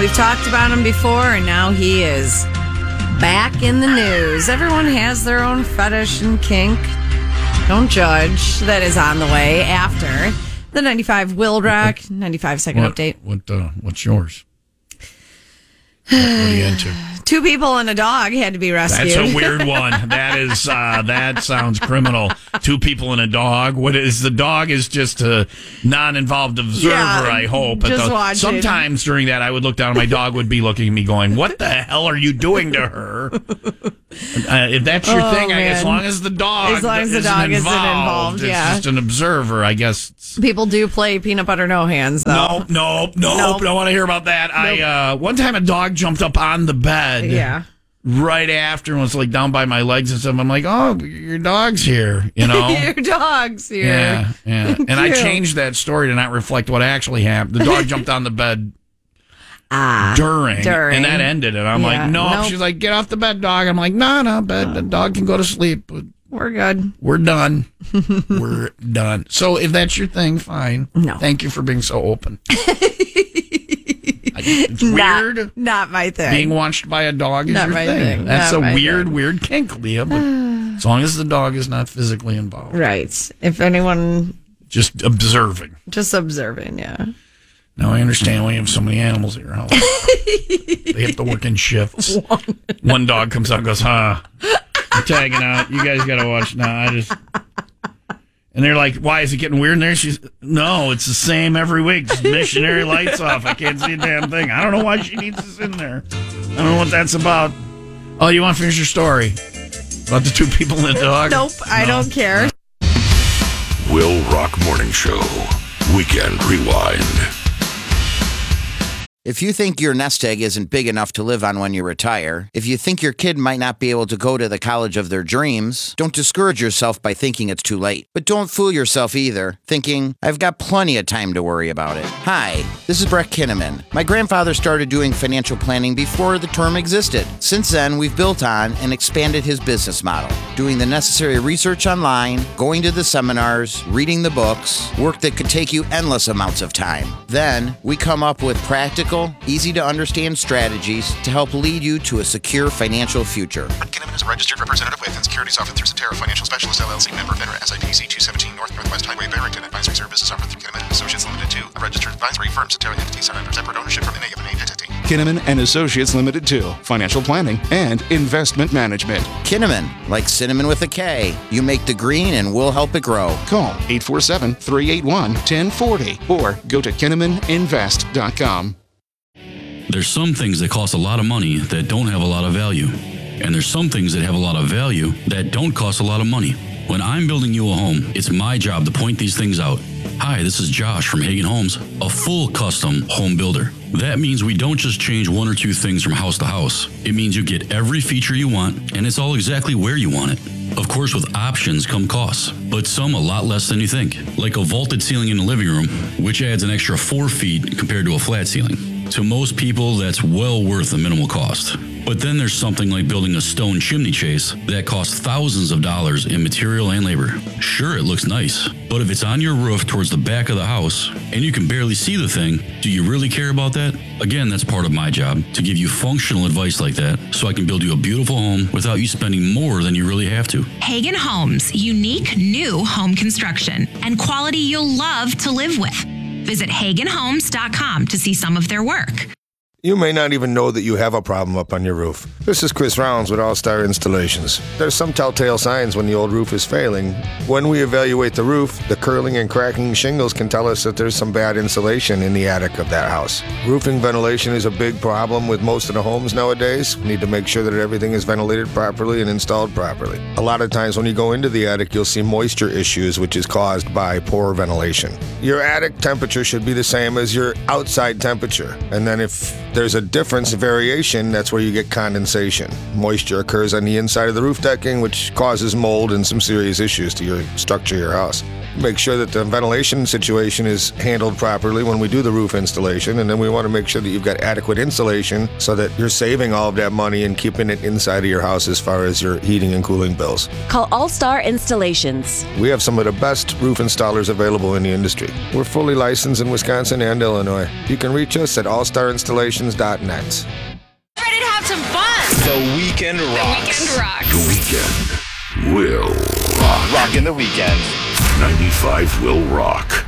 We've talked about him before, and now he is back in the news. Everyone has their own fetish and kink. Don't judge. That is on the way after the 95 Will Rock 95-second update. What's yours? What are you into? 2 people and a dog had to be rescued. That's a weird one. That sounds criminal. 2 people and a dog. What is the dog? Is just a non-involved observer. I hope. Just watching. Sometimes during that, I would look down, and my dog would be looking at me, going, "What the hell are you doing to her?" If that's your thing, as long as the dog, isn't involved, it's just an observer. I guess people do play peanut butter no hands. Though. Nope. Don't want to hear about that. Nope. One time a dog jumped up on the bed. Yeah. Right after and was like down by my legs and stuff. I'm like, "Oh, your dog's here," you know. Your dog's here. Yeah. And I changed that story to not reflect what actually happened. The dog jumped on the bed during, and that ended it. I'm like, nope. She's like, "Get off the bed, dog." I'm like, no, bed. The dog can go to sleep. We're good. We're done. We're done. So if that's your thing, fine. No. Thank you for being so open. It's weird. Not my thing. Being watched by a dog is not your my thing. That's a weird kink, Leah. But as long as the dog is not physically involved. Right. If anyone... Just observing. Yeah. Now I understand why you have so many animals at your house. They have to work in shifts. One dog comes out and goes, I'm tagging out. You guys got to watch now. And they're like, "Why is it getting weird in there?" No, it's the same every week. Just missionary lights off. I can't see a damn thing. I don't know why she needs this in there. I don't know what that's about. Oh, you want to finish your story? About the 2 people and the dog? Nope, I don't care. Will Rock Morning Show. Weekend Rewind. If you think your nest egg isn't big enough to live on when you retire, if you think your kid might not be able to go to the college of their dreams, don't discourage yourself by thinking it's too late. But don't fool yourself either, thinking, "I've got plenty of time to worry about it." Hi, this is Brett Kinnaman. My grandfather started doing financial planning before the term existed. Since then, we've built on and expanded his business model, doing the necessary research online, going to the seminars, reading the books, work that could take you endless amounts of time. Then, we come up with practical, easy-to-understand strategies to help lead you to a secure financial future. Kinnaman is a registered representative with and securities offered through Cetera Financial Specialist LLC, member FINRA, SIPC 217 Northwest Highway, Barrington. Advisory services offered through Kinnaman & Associates Limited 2, a registered advisory firm. Cetera entities are under separate ownership from any of an entity. Kinnaman & Associates Limited 2, financial planning and investment management. Kinnaman, like cinnamon with a K. You make the green and we'll help it grow. Call 847-381-1040 or go to KinnamanInvest.com. There's some things that cost a lot of money that don't have a lot of value. And there's some things that have a lot of value that don't cost a lot of money. When I'm building you a home, it's my job to point these things out. Hi, this is Josh from Hagen Homes, a full custom home builder. That means we don't just change 1 or 2 things from house to house. It means you get every feature you want, and it's all exactly where you want it. Of course, with options come costs, but some a lot less than you think. Like a vaulted ceiling in the living room, which adds an extra 4 feet compared to a flat ceiling. To most people, that's well worth the minimal cost. But then there's something like building a stone chimney chase that costs thousands of dollars in material and labor. Sure, it looks nice, but if it's on your roof towards the back of the house and you can barely see the thing, do you really care about that? Again, that's part of my job, to give you functional advice like that so I can build you a beautiful home without you spending more than you really have to. Hagen Homes, unique new home construction and quality you'll love to live with. Visit HagenHomes.com to see some of their work. You may not even know that you have a problem up on your roof. This is Chris Rounds with All Star Installations. There's some telltale signs when the old roof is failing. When we evaluate the roof, the curling and cracking shingles can tell us that there's some bad insulation in the attic of that house. Roofing ventilation is a big problem with most of the homes nowadays. We need to make sure that everything is ventilated properly and installed properly. A lot of times when you go into the attic, you'll see moisture issues, which is caused by poor ventilation. Your attic temperature should be the same as your outside temperature. And then if there's a difference, variation, that's where you get condensation. Moisture occurs on the inside of the roof decking, which causes mold and some serious issues to your structure, your house. make sure that the ventilation situation is handled properly when we do the roof installation, and then we want to make sure that you've got adequate insulation so that you're saving all of that money and keeping it inside of your house as far as your heating and cooling bills. Call All Star Installations. We have some of the best roof installers available in the industry. We're fully licensed in Wisconsin and Illinois. You can reach us at allstarinstallations.net. Ready to have some fun. The Weekend Rocks. The Weekend Rocks. The weekend will rock. Rock in the weekend. 95 will rock.